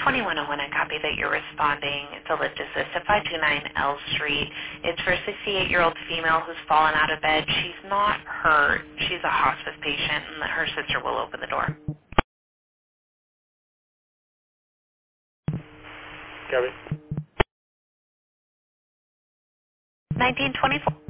2101, I copy that you're responding to lift assist at 529 L Street. It's for a 68-year-old female who's fallen out of bed. She's not hurt. She's a hospice patient, and her sister will open the door. Copy. 1924.